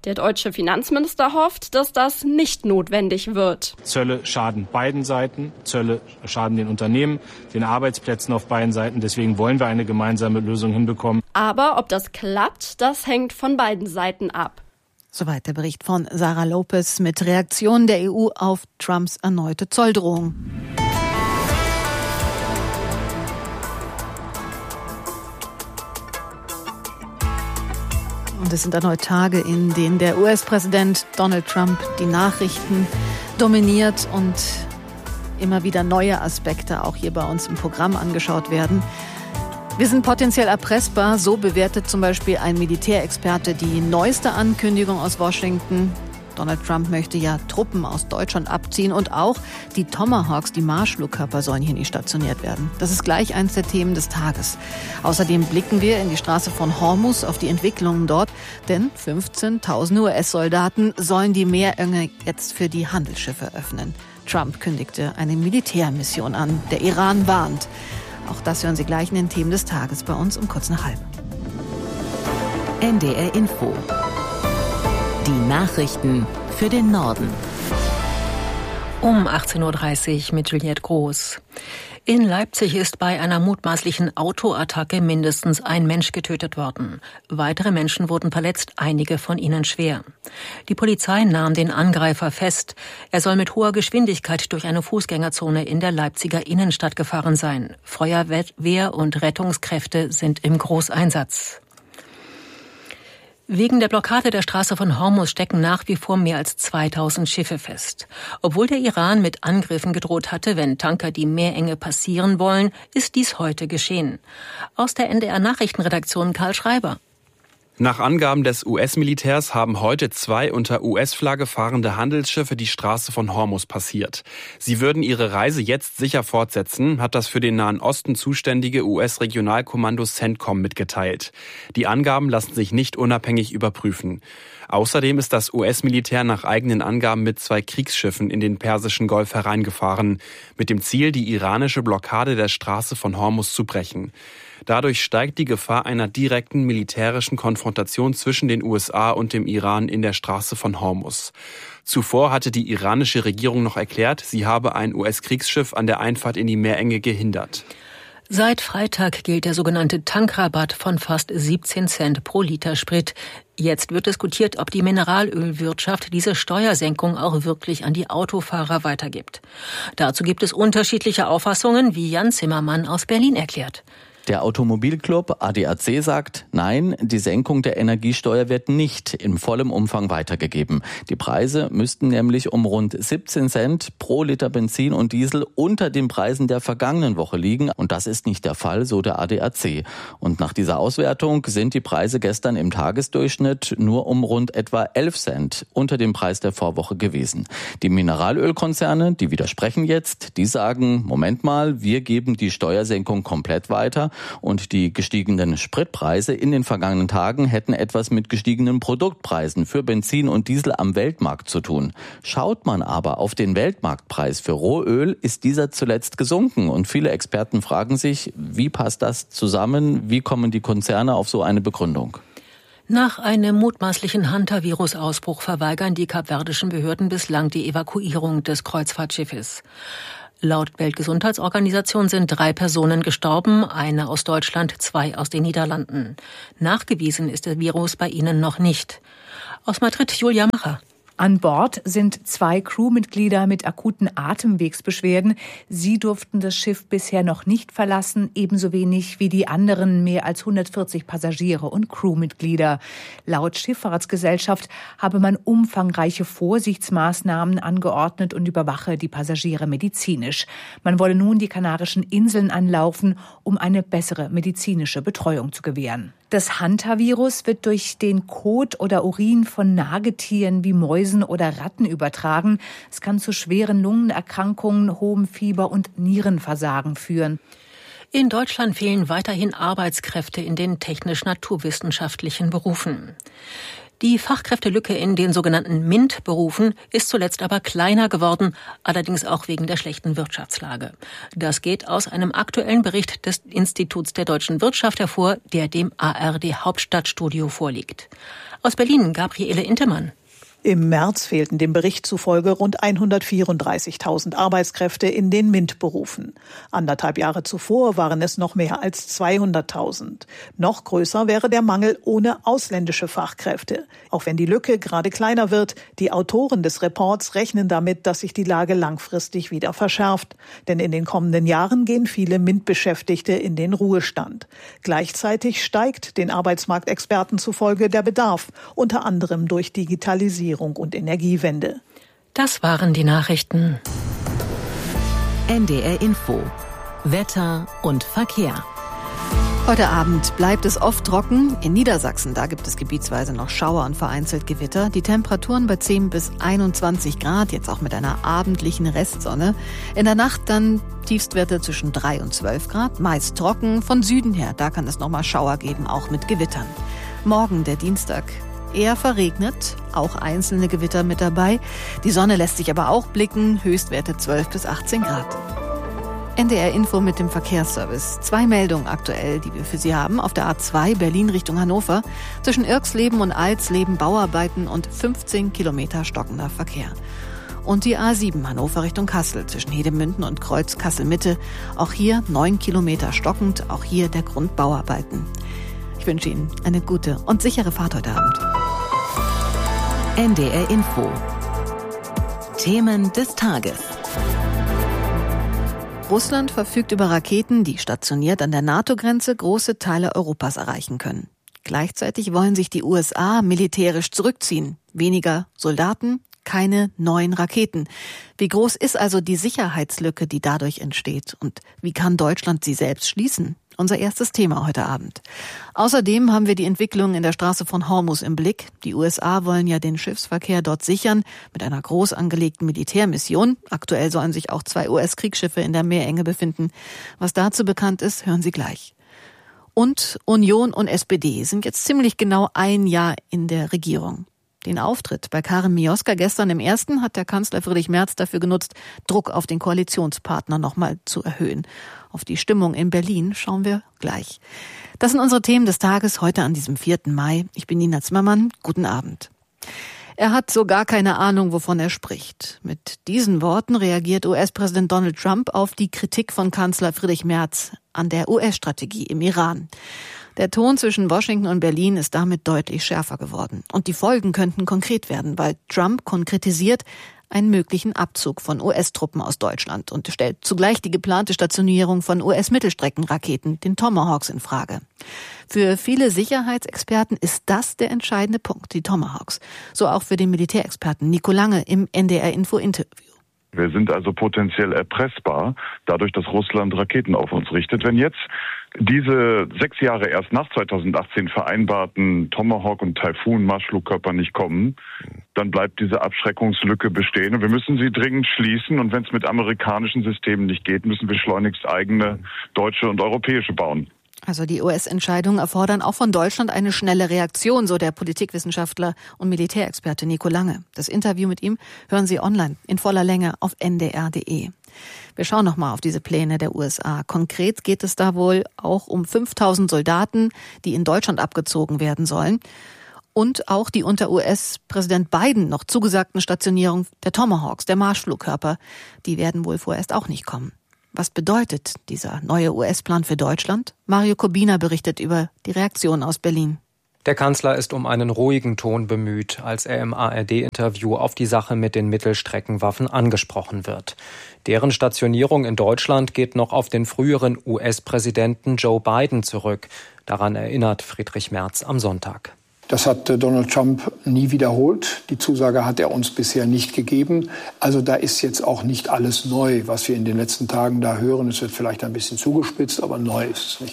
Der deutsche Finanzminister hofft, dass das nicht notwendig wird. Zölle schaden beiden Seiten, Zölle schaden den Unternehmen, den Arbeitsplätzen auf beiden Seiten. Deswegen wollen wir eine gemeinsame Lösung hinbekommen. Aber ob das klappt, das hängt von beiden Seiten ab. Soweit der Bericht von Sarah Lopez mit Reaktionen der E U auf Trumps erneute Zolldrohung. Und es sind erneut Tage, in denen der U S-Präsident Donald Trump die Nachrichten dominiert und immer wieder neue Aspekte auch hier bei uns im Programm angeschaut werden. Wir sind potenziell erpressbar, so bewertet zum Beispiel ein Militärexperte die neueste Ankündigung aus Washington. Donald Trump möchte ja Truppen aus Deutschland abziehen und auch die Tomahawks, die Marschflugkörper, sollen hier nicht stationiert werden. Das ist gleich eins der Themen des Tages. Außerdem blicken wir in die Straße von Hormuz auf die Entwicklungen dort, denn fünfzehntausend U S-Soldaten sollen die Meerenge jetzt für die Handelsschiffe öffnen. Trump kündigte eine Militärmission an. Der Iran warnt. Auch das hören Sie gleich in den Themen des Tages bei uns um kurz nach halb. N D R Info. Die Nachrichten für den Norden. Um achtzehn Uhr dreißig mit Juliette Groß. In Leipzig ist bei einer mutmaßlichen Autoattacke mindestens ein Mensch getötet worden. Weitere Menschen wurden verletzt, einige von ihnen schwer. Die Polizei nahm den Angreifer fest. Er soll mit hoher Geschwindigkeit durch eine Fußgängerzone in der Leipziger Innenstadt gefahren sein. Feuerwehr und Rettungskräfte sind im Großeinsatz. Wegen der Blockade der Straße von Hormuz stecken nach wie vor mehr als zweitausend Schiffe fest. Obwohl der Iran mit Angriffen gedroht hatte, wenn Tanker die Meerenge passieren wollen, ist dies heute geschehen. Aus der N D R-Nachrichtenredaktion Karl Schreiber. Nach Angaben des U S-Militärs haben heute zwei unter U S-Flagge fahrende Handelsschiffe die Straße von Hormuz passiert. Sie würden ihre Reise jetzt sicher fortsetzen, hat das für den Nahen Osten zuständige U S-Regionalkommando CENTCOM mitgeteilt. Die Angaben lassen sich nicht unabhängig überprüfen. Außerdem ist das U S-Militär nach eigenen Angaben mit zwei Kriegsschiffen in den Persischen Golf hereingefahren, mit dem Ziel, die iranische Blockade der Straße von Hormuz zu brechen. Dadurch steigt die Gefahr einer direkten militärischen Konfrontation zwischen den U S A und dem Iran in der Straße von Hormuz. Zuvor hatte die iranische Regierung noch erklärt, sie habe ein U S-Kriegsschiff an der Einfahrt in die Meerenge gehindert. Seit Freitag gilt der sogenannte Tankrabatt von fast siebzehn Cent pro Liter Sprit. Jetzt wird diskutiert, ob die Mineralölwirtschaft diese Steuersenkung auch wirklich an die Autofahrer weitergibt. Dazu gibt es unterschiedliche Auffassungen, wie Jan Zimmermann aus Berlin erklärt. Der Automobilclub A D A C sagt, nein, die Senkung der Energiesteuer wird nicht in vollem Umfang weitergegeben. Die Preise müssten nämlich um rund siebzehn Cent pro Liter Benzin und Diesel unter den Preisen der vergangenen Woche liegen. Und das ist nicht der Fall, so der A D A C. Und nach dieser Auswertung sind die Preise gestern im Tagesdurchschnitt nur um rund etwa elf Cent unter dem Preis der Vorwoche gewesen. Die Mineralölkonzerne, die widersprechen jetzt, die sagen, Moment mal, wir geben die Steuersenkung komplett weiter. Und die gestiegenen Spritpreise in den vergangenen Tagen hätten etwas mit gestiegenen Produktpreisen für Benzin und Diesel am Weltmarkt zu tun. Schaut man aber auf den Weltmarktpreis für Rohöl, ist dieser zuletzt gesunken. Und viele Experten fragen sich, wie passt das zusammen? Wie kommen die Konzerne auf so eine Begründung? Nach einem mutmaßlichen Hunter-Virus-Ausbruch verweigern die kapverdischen Behörden bislang die Evakuierung des Kreuzfahrtschiffes. Laut Weltgesundheitsorganisation sind drei Personen gestorben, eine aus Deutschland, zwei aus den Niederlanden. Nachgewiesen ist der Virus bei ihnen noch nicht. Aus Madrid Julia Macher. An Bord sind zwei Crewmitglieder mit akuten Atemwegsbeschwerden. Sie durften das Schiff bisher noch nicht verlassen, ebenso wenig wie die anderen mehr als hundertvierzig Passagiere und Crewmitglieder. Laut Schifffahrtsgesellschaft habe man umfangreiche Vorsichtsmaßnahmen angeordnet und überwache die Passagiere medizinisch. Man wolle nun die Kanarischen Inseln anlaufen, um eine bessere medizinische Betreuung zu gewähren. Das Hunter-Virus wird durch den Kot oder Urin von Nagetieren wie Mäusen oder Ratten übertragen. Es kann zu schweren Lungenerkrankungen, hohem Fieber und Nierenversagen führen. In Deutschland fehlen weiterhin Arbeitskräfte in den technisch-naturwissenschaftlichen Berufen. Die Fachkräftelücke in den sogenannten MINT-Berufen ist zuletzt aber kleiner geworden, allerdings auch wegen der schlechten Wirtschaftslage. Das geht aus einem aktuellen Bericht des Instituts der deutschen Wirtschaft hervor, der dem A R D-Hauptstadtstudio vorliegt. Aus Berlin Gabriele Intemann. Im März fehlten dem Bericht zufolge rund hundertvierunddreißigtausend Arbeitskräfte in den MINT-Berufen. Anderthalb Jahre zuvor waren es noch mehr als zweihunderttausend. Noch größer wäre der Mangel ohne ausländische Fachkräfte. Auch wenn die Lücke gerade kleiner wird, die Autoren des Reports rechnen damit, dass sich die Lage langfristig wieder verschärft. Denn in den kommenden Jahren gehen viele MINT-Beschäftigte in den Ruhestand. Gleichzeitig steigt den Arbeitsmarktexperten zufolge der Bedarf, unter anderem durch Digitalisierung und Energiewende. Das waren die Nachrichten. N D R Info. Wetter und Verkehr. Heute Abend bleibt es oft trocken. In Niedersachsen, da gibt es gebietsweise noch Schauer und vereinzelt Gewitter. Die Temperaturen bei zehn bis einundzwanzig Grad, jetzt auch mit einer abendlichen Restsonne. In der Nacht dann Tiefstwerte zwischen drei und zwölf Grad, meist trocken. Von Süden her, da kann es nochmal Schauer geben, auch mit Gewittern. Morgen, der Dienstag, eher verregnet, auch einzelne Gewitter mit dabei. Die Sonne lässt sich aber auch blicken, Höchstwerte zwölf bis achtzehn Grad. N D R Info mit dem Verkehrsservice. Zwei Meldungen aktuell, die wir für Sie haben. Auf der A zwei Berlin Richtung Hannover. Zwischen Irxleben und Alsleben Bauarbeiten und fünfzehn Kilometer stockender Verkehr. Und die A sieben Hannover Richtung Kassel zwischen Hedemünden und Kreuz Kassel-Mitte. Auch hier neun Kilometer stockend, auch hier der Grund Bauarbeiten. Ich wünsche Ihnen eine gute und sichere Fahrt heute Abend. N D R Info. Themen des Tages. Russland verfügt über Raketen, die stationiert an der NATO-Grenze große Teile Europas erreichen können. Gleichzeitig wollen sich die U S A militärisch zurückziehen. Weniger Soldaten, keine neuen Raketen. Wie groß ist also die Sicherheitslücke, die dadurch entsteht? Und wie kann Deutschland sie selbst schließen? Unser erstes Thema heute Abend. Außerdem haben wir die Entwicklung in der Straße von Hormuz im Blick. Die U S A wollen ja den Schiffsverkehr dort sichern mit einer groß angelegten Militärmission. Aktuell sollen sich auch zwei U S-Kriegsschiffe in der Meerenge befinden. Was dazu bekannt ist, hören Sie gleich. Und Union und S P D sind jetzt ziemlich genau ein Jahr in der Regierung. Den Auftritt bei Karin Mioska gestern im Ersten hat der Kanzler Friedrich Merz dafür genutzt, Druck auf den Koalitionspartner nochmal zu erhöhen. Auf die Stimmung in Berlin schauen wir gleich. Das sind unsere Themen des Tages heute an diesem vierten Mai. Ich bin Nina Zimmermann. Guten Abend. Er hat so gar keine Ahnung, wovon er spricht. Mit diesen Worten reagiert U S-Präsident Donald Trump auf die Kritik von Kanzler Friedrich Merz an der U S-Strategie im Iran. Der Ton zwischen Washington und Berlin ist damit deutlich schärfer geworden. Und die Folgen könnten konkret werden, weil Trump konkretisiert einen möglichen Abzug von U S-Truppen aus Deutschland und stellt zugleich die geplante Stationierung von U S-Mittelstreckenraketen, den Tomahawks, in Frage. Für viele Sicherheitsexperten ist das der entscheidende Punkt, die Tomahawks. So auch für den Militärexperten Nico Lange im N D R-Info-Interview. Wir sind also potenziell erpressbar, dadurch, dass Russland Raketen auf uns richtet. Wenn jetzt diese sechs Jahre erst nach zweitausendachtzehn vereinbarten Tomahawk- und Taifun-Marschflugkörper nicht kommen, dann bleibt diese Abschreckungslücke bestehen. Und wir müssen sie dringend schließen. Und wenn es mit amerikanischen Systemen nicht geht, müssen wir schleunigst eigene deutsche und europäische bauen. Also die U S-Entscheidungen erfordern auch von Deutschland eine schnelle Reaktion, so der Politikwissenschaftler und Militärexperte Nico Lange. Das Interview mit ihm hören Sie online in voller Länge auf N D R Punkt D E. Wir schauen nochmal auf diese Pläne der U S A. Konkret geht es da wohl auch um fünftausend Soldaten, die in Deutschland abgezogen werden sollen. Und auch die unter U S-Präsident Biden noch zugesagten Stationierung der Tomahawks, der Marschflugkörper, die werden wohl vorerst auch nicht kommen. Was bedeutet dieser neue U S-Plan für Deutschland? Mario Kobina berichtet über die Reaktion aus Berlin. Der Kanzler ist um einen ruhigen Ton bemüht, als er im A R D-Interview auf die Sache mit den Mittelstreckenwaffen angesprochen wird. Deren Stationierung in Deutschland geht noch auf den früheren U S-Präsidenten Joe Biden zurück. Daran erinnert Friedrich Merz am Sonntag. Das hat Donald Trump nie wiederholt. Die Zusage hat er uns bisher nicht gegeben. Also da ist jetzt auch nicht alles neu, was wir in den letzten Tagen da hören. Es wird vielleicht ein bisschen zugespitzt, aber neu ist es nicht.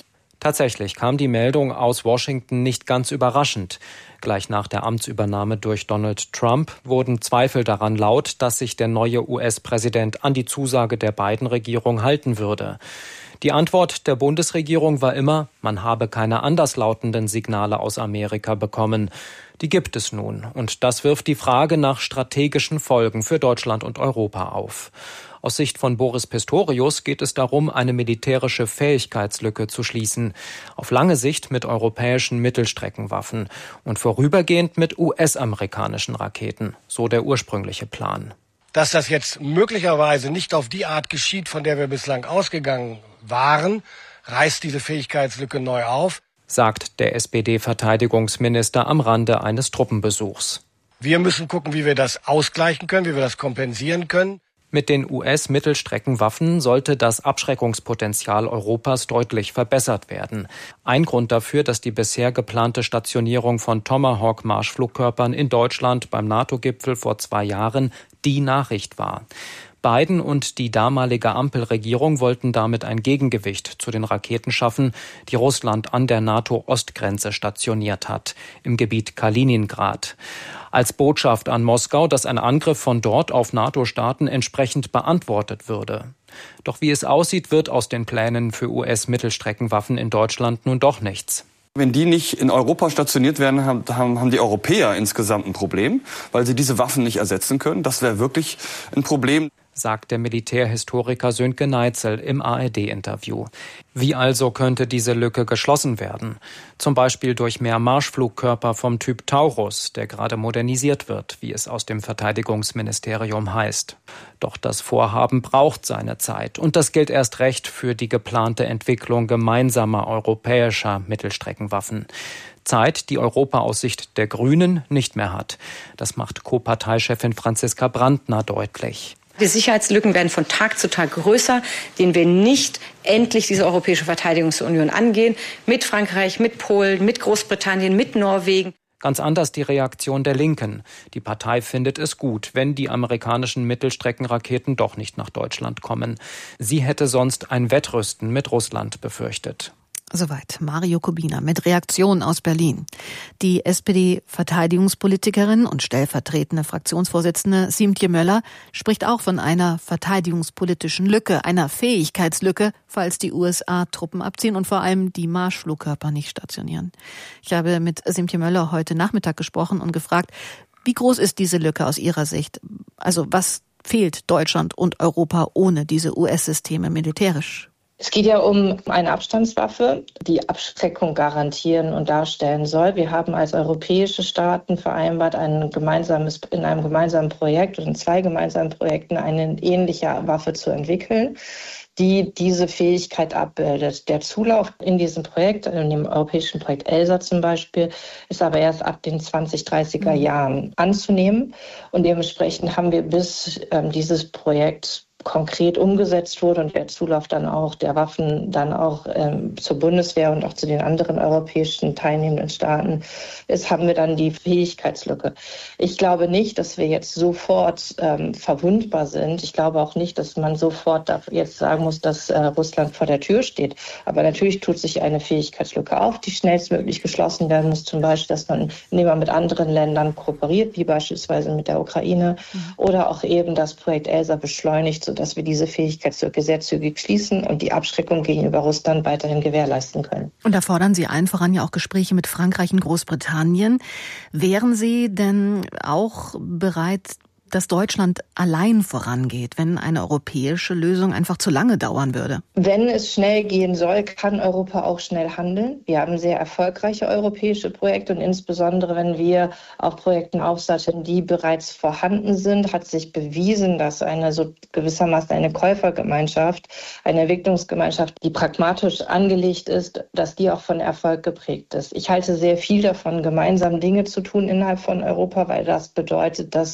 Tatsächlich kam die Meldung aus Washington nicht ganz überraschend. Gleich nach der Amtsübernahme durch Donald Trump wurden Zweifel daran laut, dass sich der neue U S-Präsident an die Zusage der Biden-Regierung halten würde. Die Antwort der Bundesregierung war immer, man habe keine anderslautenden Signale aus Amerika bekommen. Die gibt es nun. Und das wirft die Frage nach strategischen Folgen für Deutschland und Europa auf. Aus Sicht von Boris Pistorius geht es darum, eine militärische Fähigkeitslücke zu schließen. Auf lange Sicht mit europäischen Mittelstreckenwaffen und vorübergehend mit U S-amerikanischen Raketen. So der ursprüngliche Plan. Dass das jetzt möglicherweise nicht auf die Art geschieht, von der wir bislang ausgegangen waren, reißt diese Fähigkeitslücke neu auf, sagt der S P D-Verteidigungsminister am Rande eines Truppenbesuchs. Wir müssen gucken, wie wir das ausgleichen können, wie wir das kompensieren können. Mit den U S-Mittelstreckenwaffen sollte das Abschreckungspotenzial Europas deutlich verbessert werden. Ein Grund dafür, dass die bisher geplante Stationierung von Tomahawk-Marschflugkörpern in Deutschland beim NATO-Gipfel vor zwei Jahren die Nachricht war. Biden und die damalige Ampelregierung wollten damit ein Gegengewicht zu den Raketen schaffen, die Russland an der NATO-Ostgrenze stationiert hat, im Gebiet Kaliningrad. Als Botschaft an Moskau, dass ein Angriff von dort auf NATO-Staaten entsprechend beantwortet würde. Doch wie es aussieht, wird aus den Plänen für U S-Mittelstreckenwaffen in Deutschland nun doch nichts. Wenn die nicht in Europa stationiert werden, haben, haben die Europäer insgesamt ein Problem, weil sie diese Waffen nicht ersetzen können. Das wäre wirklich ein Problem, sagt der Militärhistoriker Sönke Neitzel im A R D-Interview. Wie also könnte diese Lücke geschlossen werden? Zum Beispiel durch mehr Marschflugkörper vom Typ Taurus, der gerade modernisiert wird, wie es aus dem Verteidigungsministerium heißt. Doch das Vorhaben braucht seine Zeit. Und das gilt erst recht für die geplante Entwicklung gemeinsamer europäischer Mittelstreckenwaffen. Zeit, die Europa aus Sicht der Grünen nicht mehr hat. Das macht Co-Parteichefin Franziska Brandner deutlich. Die Sicherheitslücken werden von Tag zu Tag größer, denen wir nicht endlich diese Europäische Verteidigungsunion angehen. Mit Frankreich, mit Polen, mit Großbritannien, mit Norwegen. Ganz anders die Reaktion der Linken. Die Partei findet es gut, wenn die amerikanischen Mittelstreckenraketen doch nicht nach Deutschland kommen. Sie hätte sonst ein Wettrüsten mit Russland befürchtet. Soweit Mario Kubina mit Reaktion aus Berlin. Die S P D-Verteidigungspolitikerin und stellvertretende Fraktionsvorsitzende Siemtje Möller spricht auch von einer verteidigungspolitischen Lücke, einer Fähigkeitslücke, falls die U S A Truppen abziehen und vor allem die Marschflugkörper nicht stationieren. Ich habe mit Siemtje Möller heute Nachmittag gesprochen und gefragt, wie groß ist diese Lücke aus ihrer Sicht? Also was fehlt Deutschland und Europa ohne diese U S-Systeme militärisch? Es geht ja um eine Abstandswaffe, die Abschreckung garantieren und darstellen soll. Wir haben als europäische Staaten vereinbart, ein gemeinsames, in einem gemeinsamen Projekt oder in zwei gemeinsamen Projekten eine ähnliche Waffe zu entwickeln, die diese Fähigkeit abbildet. Der Zulauf in diesem Projekt, in dem europäischen Projekt ELSA zum Beispiel, ist aber erst ab den zwanzig dreißiger Jahren anzunehmen. Und dementsprechend haben wir bis ähm, dieses Projekt konkret umgesetzt wurde und der Zulauf dann auch der Waffen dann auch ähm, zur Bundeswehr und auch zu den anderen europäischen teilnehmenden Staaten ist, haben wir dann die Fähigkeitslücke. Ich glaube nicht, dass wir jetzt sofort ähm, verwundbar sind. Ich glaube auch nicht, dass man sofort jetzt sagen muss, dass äh, Russland vor der Tür steht. Aber natürlich tut sich eine Fähigkeitslücke auf, die schnellstmöglich geschlossen werden muss. Zum Beispiel, dass man, indem man mit anderen Ländern kooperiert, wie beispielsweise mit der Ukraine, mhm. oder auch eben das Projekt ELSA beschleunigt, dass wir diese Fähigkeitslücke sehr zügig schließen und die Abschreckung gegenüber Russland weiterhin gewährleisten können. Und da fordern Sie allen voran ja auch Gespräche mit Frankreich und Großbritannien. Wären Sie denn auch bereit, dass Deutschland allein vorangeht, wenn eine europäische Lösung einfach zu lange dauern würde? Wenn es schnell gehen soll, kann Europa auch schnell handeln. Wir haben sehr erfolgreiche europäische Projekte und insbesondere, wenn wir auf Projekten aufsatteln, die bereits vorhanden sind, hat sich bewiesen, dass eine so gewissermaßen eine Käufergemeinschaft, eine Entwicklungsgemeinschaft, die pragmatisch angelegt ist, dass die auch von Erfolg geprägt ist. Ich halte sehr viel davon, gemeinsam Dinge zu tun innerhalb von Europa, weil das bedeutet, dass